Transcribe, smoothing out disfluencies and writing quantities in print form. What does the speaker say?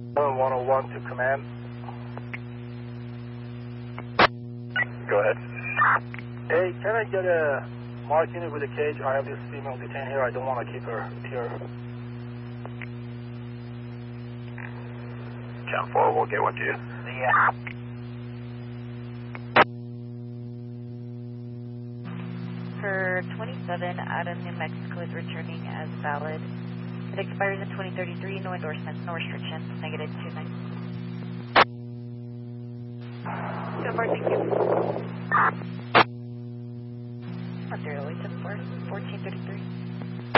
101 to command. Go ahead. Hey, can I get a mark unit with a cage? I have this female detained here. I don't want to keep her here. 10-4, we'll get one to you. Yeah. For 27, Adam, New Mexico is returning as valid. It expires in 2033, no endorsements, no restrictions, negative 29. So far, thank you. 10874, 1433.